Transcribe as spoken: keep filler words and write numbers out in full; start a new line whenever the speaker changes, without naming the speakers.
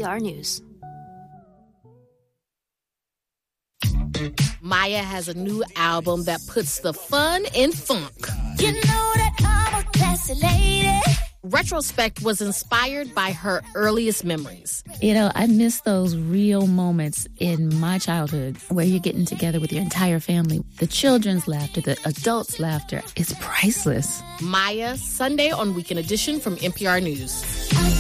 P R News.
Maya has a new album that puts the fun in funk.
You know that I'm a classy lady.
Retrospect was inspired by her earliest memories.
You know, I miss those real moments in my childhood where you're getting together with your entire family. The children's laughter, the adults' laughter is priceless.
Maya, Sunday on Weekend Edition from N P R News.